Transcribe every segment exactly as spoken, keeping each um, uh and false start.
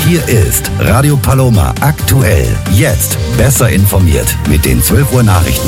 Hier ist Radio Paloma aktuell. Jetzt besser informiert mit den zwölf Uhr Nachrichten.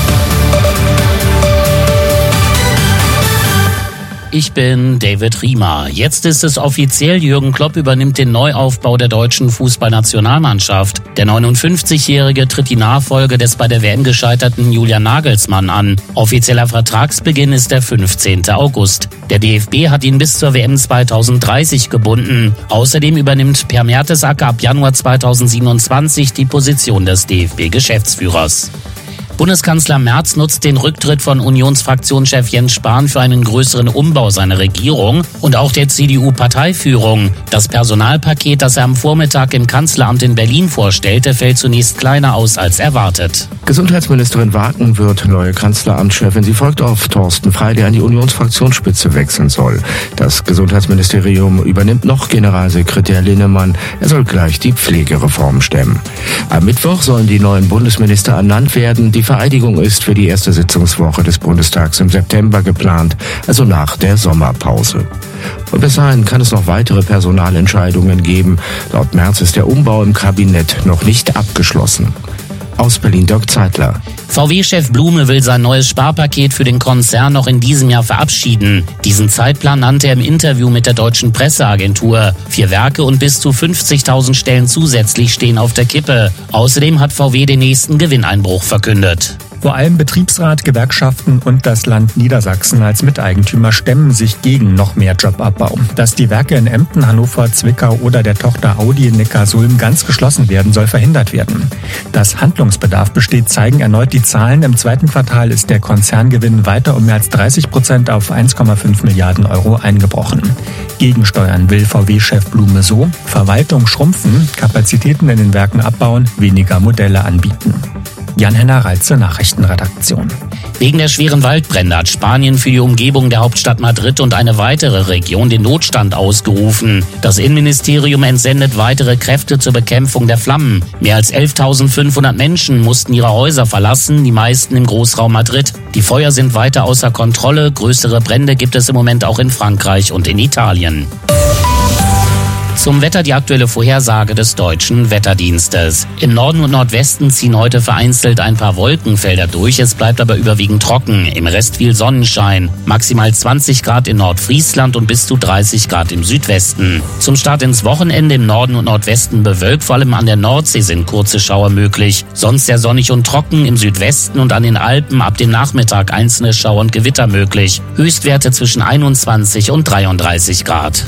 Ich bin David Riemer. Jetzt ist es offiziell, Jürgen Klopp übernimmt den Neuaufbau der deutschen Fußballnationalmannschaft. Der neunundfünfzigjährige tritt die Nachfolge des bei der W M gescheiterten Julian Nagelsmann an. Offizieller Vertragsbeginn ist der fünfzehnten August. Der D F B hat ihn bis zur W M zweitausenddreißig gebunden. Außerdem übernimmt Per Mertesacker ab Januar zweitausendsiebenundzwanzig die Position des D F B-Geschäftsführers. Bundeskanzler Merz nutzt den Rücktritt von Unionsfraktionschef Jens Spahn für einen größeren Umbau seiner Regierung und auch der C D U-Parteiführung. Das Personalpaket, das er am Vormittag im Kanzleramt in Berlin vorstellte, fällt zunächst kleiner aus als erwartet. Gesundheitsministerin Waken wird neue Kanzleramtschefin. Sie folgt auf Thorsten Frey, der an die Unionsfraktionsspitze wechseln soll. Das Gesundheitsministerium übernimmt noch Generalsekretär Linnemann. Er soll gleich die Pflegereform stemmen. Am Mittwoch sollen die neuen Bundesminister ernannt werden. Die Vereidigung ist für die erste Sitzungswoche des Bundestags im September geplant, also nach der Sommerpause. Und bis dahin kann es noch weitere Personalentscheidungen geben. Laut Merz ist der Umbau im Kabinett noch nicht abgeschlossen. Aus Berlin Dirk Zeitler. V W-Chef Blume will sein neues Sparpaket für den Konzern noch in diesem Jahr verabschieden. Diesen Zeitplan nannte er im Interview mit der Deutschen Presseagentur. Vier Werke und bis zu fünfzigtausend Stellen zusätzlich stehen auf der Kippe. Außerdem hat V W den nächsten Gewinneinbruch verkündet. Vor allem Betriebsrat, Gewerkschaften und das Land Niedersachsen als Miteigentümer stemmen sich gegen noch mehr Jobabbau. Dass die Werke in Emden, Hannover, Zwickau oder der Tochter Audi in Neckarsulm ganz geschlossen werden, soll verhindert werden. Dass Handlungsbedarf besteht, zeigen erneut die Zahlen. Im zweiten Quartal ist der Konzerngewinn weiter um mehr als dreißig Prozent auf eins Komma fünf Milliarden Euro eingebrochen. Gegensteuern will V W-Chef Blume so: Verwaltung schrumpfen, Kapazitäten in den Werken abbauen, weniger Modelle anbieten. Jan-Henner Reitze, Nachrichtenredaktion. Wegen der schweren Waldbrände hat Spanien für die Umgebung der Hauptstadt Madrid und eine weitere Region den Notstand ausgerufen. Das Innenministerium entsendet weitere Kräfte zur Bekämpfung der Flammen. Mehr als elftausendfünfhundert Menschen mussten ihre Häuser verlassen, die meisten im Großraum Madrid. Die Feuer sind weiter außer Kontrolle. Größere Brände gibt es im Moment auch in Frankreich und in Italien. Zum Wetter die aktuelle Vorhersage des Deutschen Wetterdienstes. Im Norden und Nordwesten ziehen heute vereinzelt ein paar Wolkenfelder durch, es bleibt aber überwiegend trocken. Im Rest viel Sonnenschein. Maximal zwanzig Grad in Nordfriesland und bis zu dreißig Grad im Südwesten. Zum Start ins Wochenende im Norden und Nordwesten bewölkt, vor allem an der Nordsee sind kurze Schauer möglich. Sonst sehr sonnig und trocken, im Südwesten und an den Alpen ab dem Nachmittag einzelne Schauer und Gewitter möglich. Höchstwerte zwischen einundzwanzig und dreiunddreißig Grad.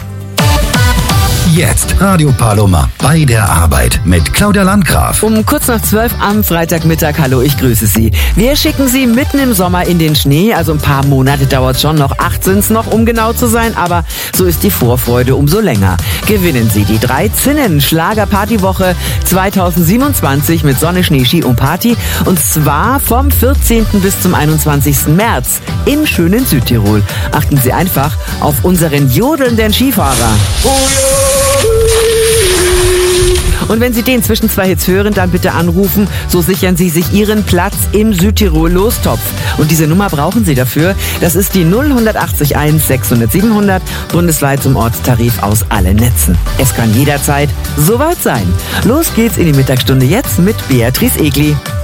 Jetzt Radio Paloma bei der Arbeit mit Claudia Landgraf. Um kurz nach zwölf am Freitagmittag. Hallo, ich grüße Sie. Wir schicken Sie mitten im Sommer in den Schnee. Also ein paar Monate dauert schon, noch acht sind's noch, um genau zu sein. Aber so ist die Vorfreude umso länger. Gewinnen Sie die drei Zinnen Schlager-Partywoche zweitausendsiebenundzwanzig mit Sonne, Schnee, Ski und Party. Und zwar vom vierzehnten bis zum einundzwanzigsten März im schönen Südtirol. Achten Sie einfach auf unseren jodelnden Skifahrer. Oh ja! Und wenn Sie den zwischen zwei Hits hören, dann bitte anrufen. So sichern Sie sich Ihren Platz im Südtirol-Lostopf. Und diese Nummer brauchen Sie dafür. Das ist die null achtzig eins sechshundert siebenhundert, bundesweit zum Ortstarif aus allen Netzen. Es kann jederzeit soweit sein. Los geht's in die Mittagsstunde jetzt mit Beatrice Egli.